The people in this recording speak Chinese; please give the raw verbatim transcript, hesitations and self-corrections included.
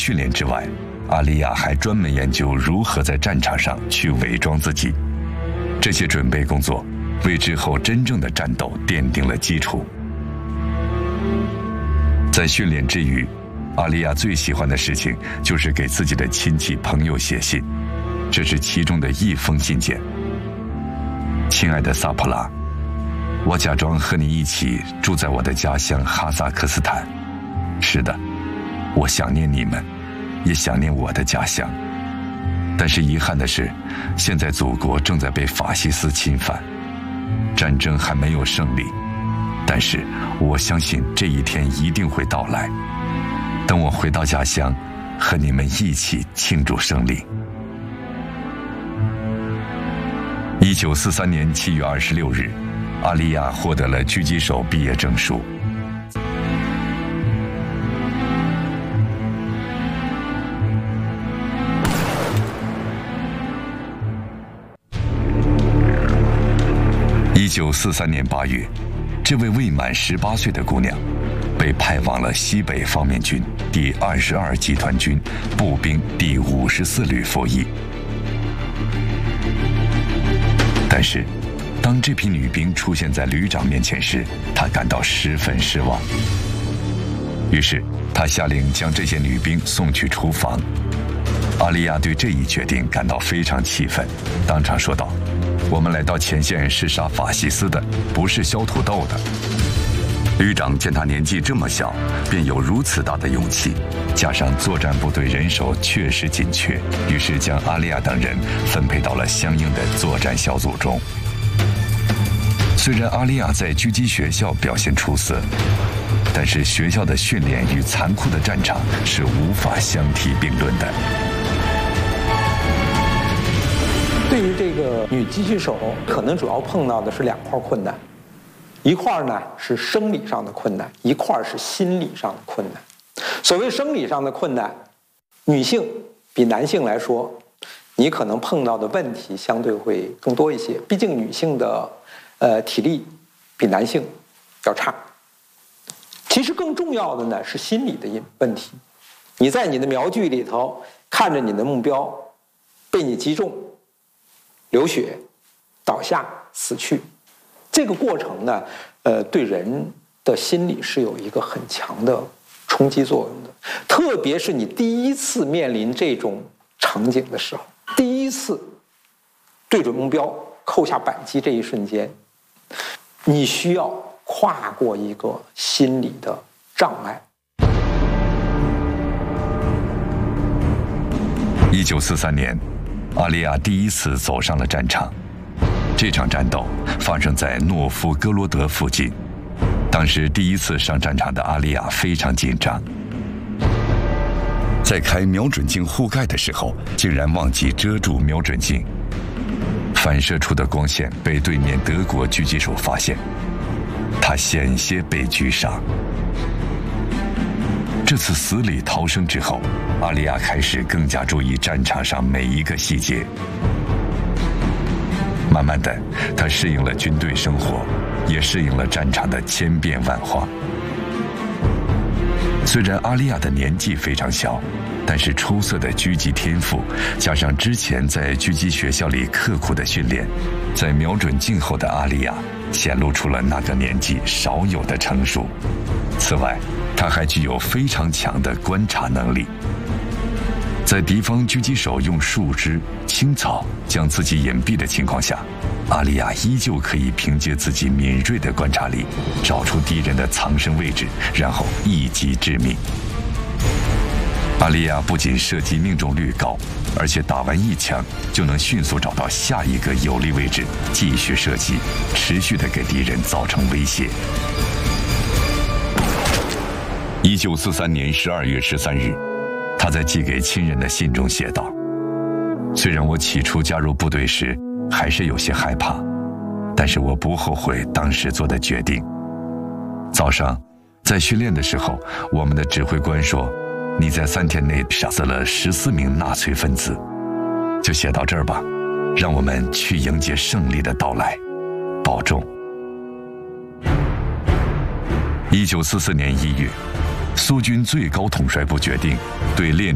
训练之外，阿利亚还专门研究如何在战场上去伪装自己。这些准备工作为之后真正的战斗奠定了基础。在训练之余，阿利亚最喜欢的事情就是给自己的亲戚朋友写信，这是其中的一封信件。亲爱的萨普拉，我假装和你一起住在我的家乡哈萨克斯坦。是的，我想念你们，也想念我的家乡。但是遗憾的是，现在祖国正在被法西斯侵犯，战争还没有胜利。但是我相信这一天一定会到来。等我回到家乡，和你们一起庆祝胜利。一九四三年七月二十六日，阿利亚获得了狙击手毕业证书。一九四三年八月，这位未满十八岁的姑娘被派往了西北方面军第二十二集团军步兵第五十四旅服役。但是，当这批女兵出现在旅长面前时，她感到十分失望。于是，她下令将这些女兵送去厨房。阿利亚对这一决定感到非常气愤，当场说道：“我们来到前线是杀法西斯的，不是削土豆的。”旅长见他年纪这么小，便有如此大的勇气，加上作战部队人手确实紧缺，于是将阿利亚等人分配到了相应的作战小组中。虽然阿利亚在狙击学校表现出色，但是学校的训练与残酷的战场是无法相提并论的。 对于这个女狙击手，可能主要碰到的是两块困难，一块呢是生理上的困难，一块是心理上的困难。所谓生理上的困难，女性比男性来说，你可能碰到的问题相对会更多一些，毕竟女性的呃体力比男性要差。其实更重要的呢是心理的问题，你在你的瞄具里头看着你的目标被你击中，流血、倒下、死去，这个过程呢，呃，对人的心理是有一个很强的冲击作用的。特别是你第一次面临这种场景的时候，第一次对准目标扣下扳机这一瞬间，你需要跨过一个心理的障碍。 一九四三年，阿利亚第一次走上了战场。这场战斗发生在诺夫哥罗德附近。当时第一次上战场的阿利亚非常紧张，在开瞄准镜护盖的时候，竟然忘记遮住瞄准镜，反射出的光线被对面德国狙击手发现，他险些被狙杀。这次死里逃生之后，阿利亚开始更加注意战场上每一个细节。慢慢的，他适应了军队生活，也适应了战场的千变万化。虽然阿利亚的年纪非常小，但是出色的狙击天赋，加上之前在狙击学校里刻苦的训练，在瞄准镜后的阿利亚显露出了那个年纪少有的成熟。此外，他还具有非常强的观察能力。在敌方狙击手用树枝、青草将自己隐蔽的情况下，阿利亚依旧可以凭借自己敏锐的观察力，找出敌人的藏身位置，然后一击致命。阿利亚不仅射击命中率高，而且打完一枪就能迅速找到下一个有利位置，继续射击，持续地给敌人造成威胁。一九四三年十二月十三日，他在寄给亲人的信中写道：“虽然我起初加入部队时还是有些害怕，但是我不后悔当时做的决定。早上在训练的时候，我们的指挥官说，你在三天内杀死了十四名纳粹分子。就写到这儿吧，让我们去迎接胜利的到来，保重。”一九四四年一月，苏军最高统帅部决定对列宁